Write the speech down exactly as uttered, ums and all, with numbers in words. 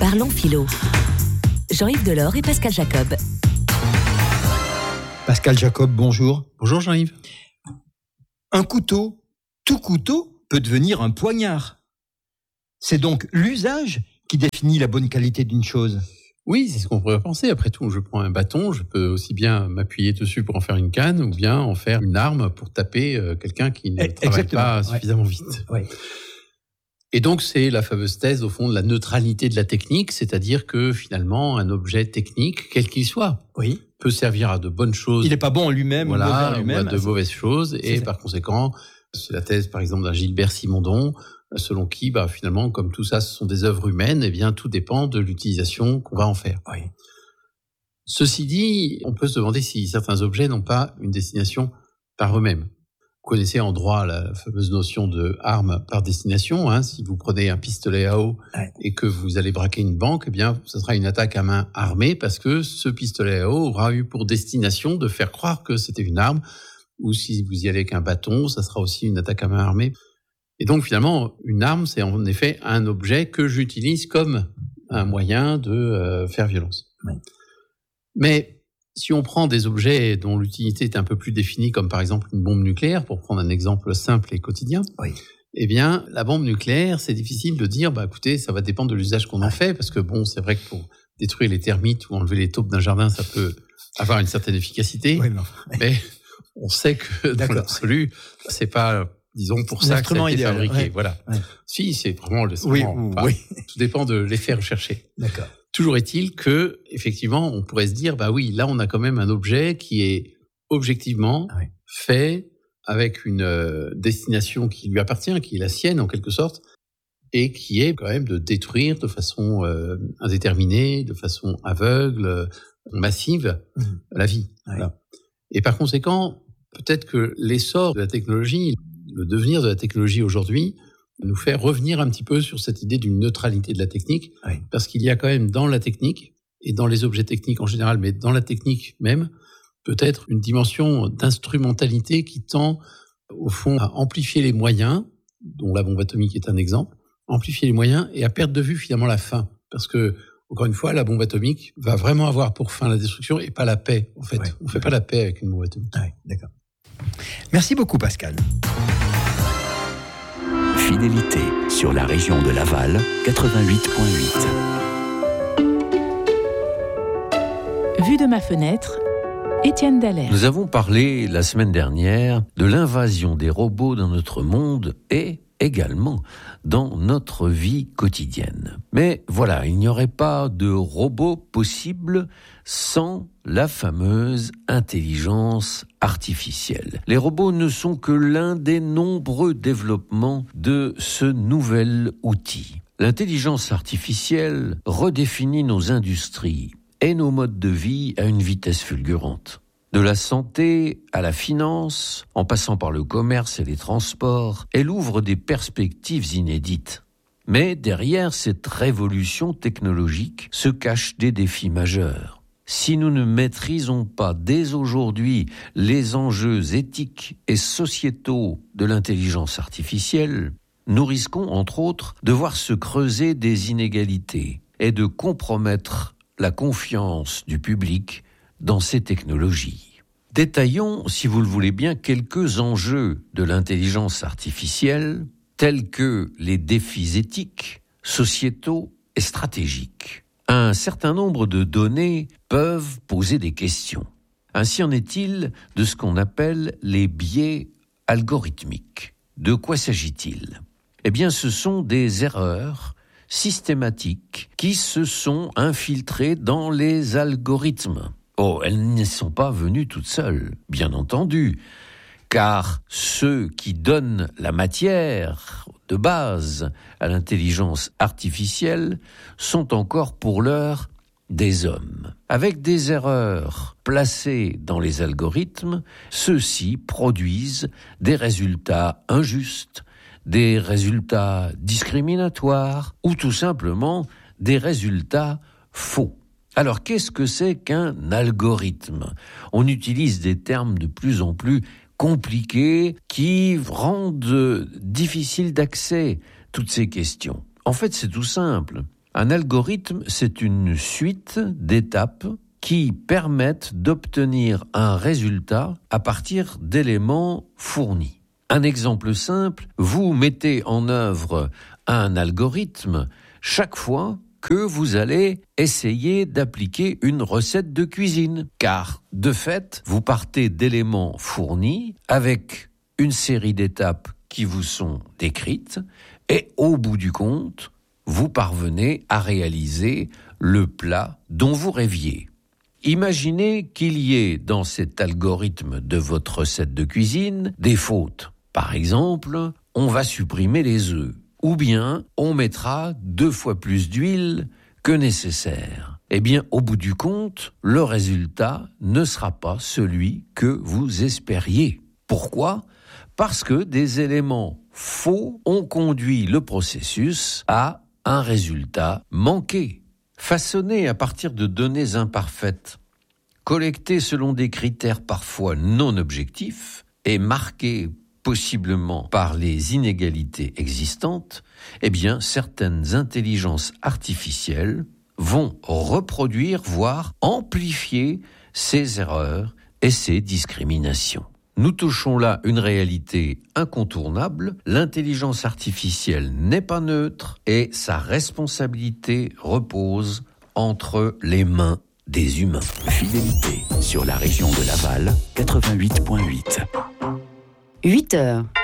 Parlons philo. Jean-Yves Delors et Pascal Jacob. Pascal Jacob, bonjour. Bonjour Jean-Yves. Un couteau, tout couteau peut devenir un poignard. C'est donc l'usage qui définit la bonne qualité d'une chose. Oui, c'est ce qu'on pourrait penser. Après tout, je prends un bâton, je peux aussi bien m'appuyer dessus pour en faire une canne ou bien en faire une arme pour taper euh, quelqu'un qui ne Exactement. travaille pas Ouais. suffisamment vite. Ouais. Et donc, c'est la fameuse thèse, au fond, de la neutralité de la technique, c'est-à-dire que, finalement, un objet technique, quel qu'il soit, Oui. peut servir à de bonnes choses. Il n'est pas bon en lui-même, mauvais voilà, en lui-même. ou à de mauvaises choses. C'est Et ça. par conséquent, c'est la thèse, par exemple, d'un Gilbert Simondon, selon qui, bah, finalement, comme tout ça, ce sont des œuvres humaines, eh bien, tout dépend de l'utilisation qu'on va en faire. Oui. Ceci dit, on peut se demander si certains objets n'ont pas une destination par eux-mêmes. Vous connaissez en droit la fameuse notion de arme par destination. Hein. Si vous prenez un pistolet à eau Ouais. et que vous allez braquer une banque, eh bien, ce sera une attaque à main armée parce que ce pistolet à eau aura eu pour destination de faire croire que c'était une arme. Ou si vous y allez avec un bâton, ça sera aussi une attaque à main armée. Et donc, finalement, une arme, c'est en effet un objet que j'utilise comme un moyen de euh, faire violence. Ouais. Mais si on prend des objets dont l'utilité est un peu plus définie, comme par exemple une bombe nucléaire, pour prendre un exemple simple et quotidien, Oui. eh bien, la bombe nucléaire, c'est difficile de dire, bah, écoutez, ça va dépendre de l'usage qu'on en fait, parce que bon, c'est vrai que pour détruire les termites ou enlever les taupes d'un jardin, ça peut avoir une certaine efficacité, Oui, mais enfin, mais on sait que dans D'accord. l'absolu, c'est pas, disons, pour ça que ça L'instrument a été idéal, fabriqué. ouais. Voilà. Ouais. Si, c'est vraiment le Oui, enfin, oui. tout dépend de l'effet recherché. D'accord. Toujours est-il que, effectivement, on pourrait se dire, bah oui, là, on a quand même un objet qui est objectivement Ah oui. fait avec une euh, destination qui lui appartient, qui est la sienne en quelque sorte, et qui est quand même de détruire de façon euh, indéterminée, de façon aveugle, euh, massive, Mmh. la vie. Ouais. Voilà. Et par conséquent, peut-être que l'essor de la technologie, le devenir de la technologie aujourd'hui, nous fait revenir un petit peu sur cette idée d'une neutralité de la technique, Oui. parce qu'il y a quand même dans la technique, et dans les objets techniques en général, mais dans la technique même, peut-être une dimension d'instrumentalité qui tend, au fond, à amplifier les moyens, dont la bombe atomique est un exemple, amplifier les moyens et à perdre de vue finalement la fin. Parce que, encore une fois, la bombe atomique va vraiment avoir pour fin la destruction et pas la paix, en fait. Ouais. On ne fait pas la paix avec une bombe atomique. Ah oui, d'accord. Merci beaucoup, Pascal. Fidélité sur la région de Laval, quatre-vingt-huit virgule huit. Vue de ma fenêtre, Étienne Dallaire. Nous avons parlé la semaine dernière de l'invasion des robots dans notre monde et également dans notre vie quotidienne. Mais voilà, il n'y aurait pas de robot possible sans la fameuse intelligence artificielle. Les robots ne sont que l'un des nombreux développements de ce nouvel outil. L'intelligence artificielle redéfinit nos industries et nos modes de vie à une vitesse fulgurante. De la santé à la finance, en passant par le commerce et les transports, elle ouvre des perspectives inédites. Mais derrière cette révolution technologique se cachent des défis majeurs. Si nous ne maîtrisons pas dès aujourd'hui les enjeux éthiques et sociétaux de l'intelligence artificielle, nous risquons entre autres de voir se creuser des inégalités et de compromettre la confiance du public dans ces technologies. Détaillons, si vous le voulez bien, quelques enjeux de l'intelligence artificielle, tels que les défis éthiques, sociétaux et stratégiques. Un certain nombre de données peuvent poser des questions. Ainsi en est-il de ce qu'on appelle les biais algorithmiques. De quoi s'agit-il ? Eh bien, ce sont des erreurs systématiques qui se sont infiltrées dans les algorithmes. Oh, elles ne sont pas venues toutes seules, bien entendu, car ceux qui donnent la matière de base à l'intelligence artificielle sont encore pour l'heure des hommes. Avec des erreurs placées dans les algorithmes, ceux-ci produisent des résultats injustes, des résultats discriminatoires ou tout simplement des résultats faux. Alors, qu'est-ce que c'est qu'un algorithme ? On utilise des termes de plus en plus compliqués qui rendent difficile d'accès toutes ces questions. En fait, c'est tout simple. Un algorithme, c'est une suite d'étapes qui permettent d'obtenir un résultat à partir d'éléments fournis. Un exemple simple, vous mettez en œuvre un algorithme chaque fois que vous allez essayer d'appliquer une recette de cuisine. Car, de fait, vous partez d'éléments fournis avec une série d'étapes qui vous sont décrites et au bout du compte, vous parvenez à réaliser le plat dont vous rêviez. Imaginez qu'il y ait dans cet algorithme de votre recette de cuisine des fautes. Par exemple, on va supprimer les œufs. Ou bien, on mettra deux fois plus d'huile que nécessaire. Eh bien, au bout du compte, le résultat ne sera pas celui que vous espériez. Pourquoi ? Parce que des éléments faux ont conduit le processus à un résultat manqué, façonné à partir de données imparfaites, collectées selon des critères parfois non objectifs et marqués possiblement par les inégalités existantes, eh bien, certaines intelligences artificielles vont reproduire, voire amplifier ces erreurs et ces discriminations. Nous touchons là une réalité incontournable. L'intelligence artificielle n'est pas neutre et sa responsabilité repose entre les mains des humains. Fidélité sur la région de Laval, quatre-vingt-huit virgule huit. huit heures.